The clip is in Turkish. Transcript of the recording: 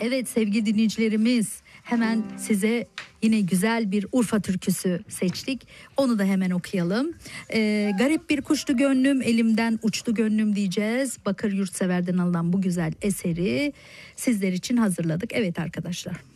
Evet sevgili dinleyicilerimiz, hemen size yine güzel bir Urfa türküsü seçtik. Onu da hemen okuyalım. Garip bir kuştu gönlüm, elimden uçtu gönlüm diyeceğiz. Bakır Yurtsever'den alınan bu güzel eseri sizler için hazırladık. Evet arkadaşlar.